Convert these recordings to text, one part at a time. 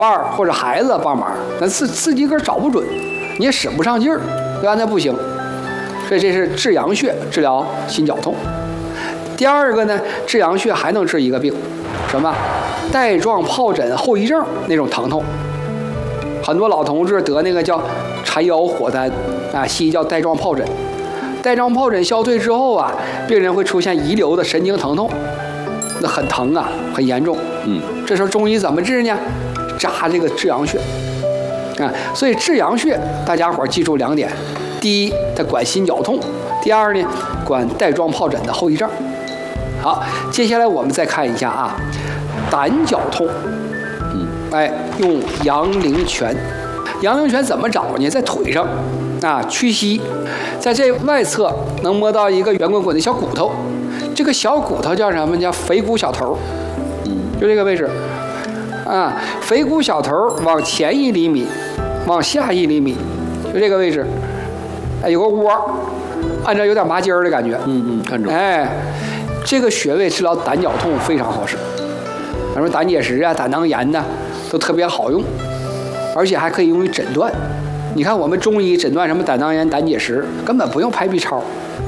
伴儿或者孩子帮忙，那自己个找不准，你也使不上劲儿，对吧？那不行。所以这是治阳穴，治疗心绞痛。第二个呢，治阳穴还能治一个病，什么？带状疱疹后遗症那种疼痛。很多老同志得那个叫缠腰火丹啊，西医叫带状疱疹。带状疱疹消退之后啊，病人会出现遗留的神经疼痛，那很疼啊，很严重。这时候中医怎么治呢？扎这个治阳穴啊。所以治阳穴，大家伙记住2点：第一，它管心绞痛；第二呢，管带状疱疹的后遗症。好，接下来我们再看一下啊，胆绞痛。用阳陵泉。阳陵泉怎么找呢？在腿上啊，屈膝，在这外侧能摸到一个圆滚滚的小骨头，这个小骨头叫什么？叫腓骨小头。就这个位置啊，腓骨小头往前1厘米，往下1厘米，就这个位置。有个窝，按照有点麻筋儿的感觉。 看着。 这个穴位治疗胆绞痛非常好使，比如说胆结石啊、胆囊炎呐，都特别好用，而且还可以用于诊断。你看我们中医诊断什么胆囊炎、胆结石，根本不用拍 B 超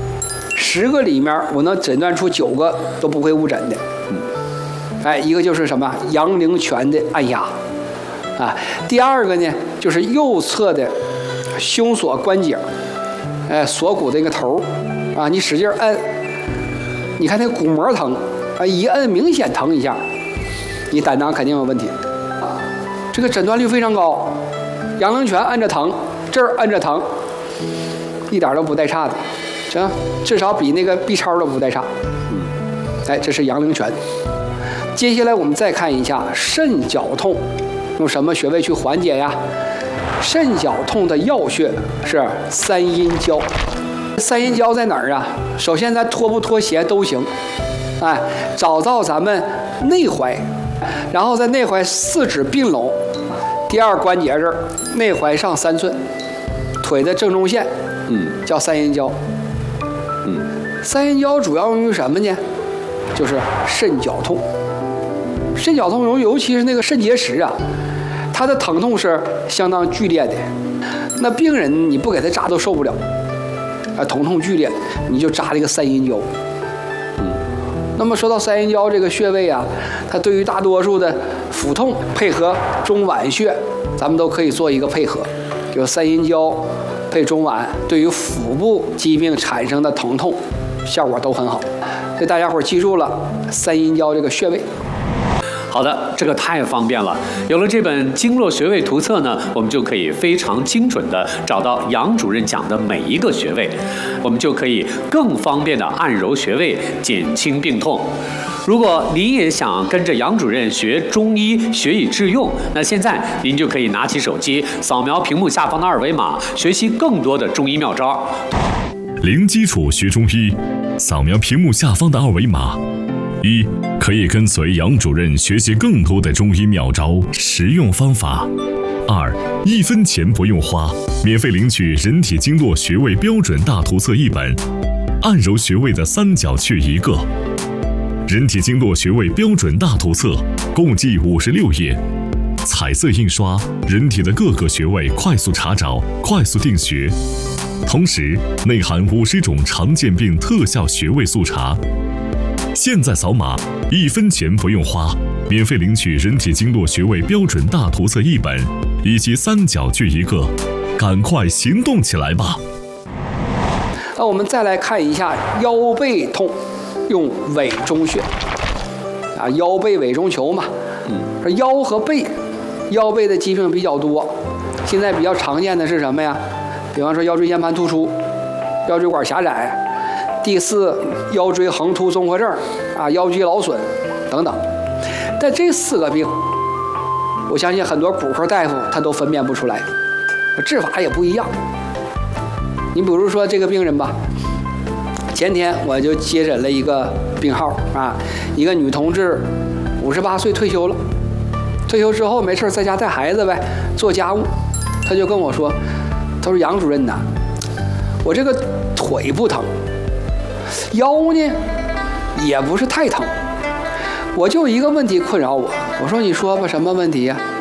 ，10个里面我能诊断出9个都不会误诊的。一个就是什么阳陵泉的按压啊，第二个呢就是右侧的胸锁关节，锁骨的那个头啊，你使劲摁，你看那骨膜疼啊，一摁明显疼一下，你胆囊肯定有问题。这个诊断率非常高，阳陵泉按着疼，这儿按着疼，一点都不带差的，行，至少比那个 B 超都不带差。这是阳陵泉。接下来我们再看一下肾绞痛，用什么穴位去缓解呀？肾绞痛的要穴是三阴交。三阴交在哪儿啊？首先咱脱不脱鞋都行，找到咱们内踝，然后在内踝4指并拢，第2关节这儿，内踝上3寸，腿的正中线，叫三阴交。三阴交主要用于什么呢？就是肾绞痛。肾绞痛尤其是那个肾结石啊，它的疼痛是相当剧烈的，那病人你不给他扎都受不了，疼痛剧烈，你就扎这个三阴交。那么说到三阴交这个穴位啊，它对于大多数的腹痛配合中脘穴，咱们都可以做一个配合，就三阴交配中脘，对于腹部疾病产生的疼痛效果都很好。所以大家伙记住了三阴交这个穴位。 好的，这个太方便了。有了这本经络穴位图册呢，我们就可以非常精准的找到杨主任讲的每一个穴位，我们就可以更方便的按揉穴位，减轻病痛。如果您也想跟着杨主任学中医，学以致用，那现在您就可以拿起手机，扫描屏幕下方的2维码，学习更多的中医妙招。 零基础学中医，扫描屏幕下方的2维码。1. 可以跟随杨主任学习更多的中医妙招、实用方法。2. 1分钱不用花，免费领取人体经络穴位标准大图册1本，按揉穴位的三角穴1个。人体经络穴位标准大图册共计56页，彩色印刷，人体的各个穴位快速查找、快速定穴，同时内含50种常见病特效穴位速查。现在扫码，1分钱不用花，免费领取人体经络穴位标准大图册1本，以及三角穴1个，赶快行动起来吧！ 那我们再来看一下腰背痛，用委中穴啊，腰背委中求嘛。腰和背，腰背的疾病比较多，现在比较常见的是什么呀？比方说腰椎间盘突出、腰椎管狭窄。第4，腰椎横突综合症啊，腰肌劳损等等。但这4个病，我相信很多骨科大夫他都分辨不出来，治法也不一样。你比如说这个病人吧，前天我就接诊了一个病号啊，一个女同志，58岁退休了，退休之后没事在家带孩子呗，做家务。他就跟我说，他说杨主任呐，我这个腿不疼。腰呢，也不是太疼，我就一个问题困扰我。我说你说吧，什么问题呀？